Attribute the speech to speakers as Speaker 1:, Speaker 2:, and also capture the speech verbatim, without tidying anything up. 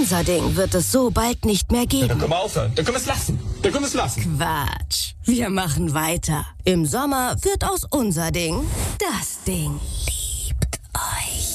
Speaker 1: Unser Ding wird es so bald nicht mehr
Speaker 2: Ja,
Speaker 1: geben.
Speaker 2: dann können wir aufhören. Dann können wir es lassen. Dann können wir es lassen.
Speaker 1: Quatsch. Wir machen weiter. Im Sommer wird aus Unser Ding das Ding. Liebt euch.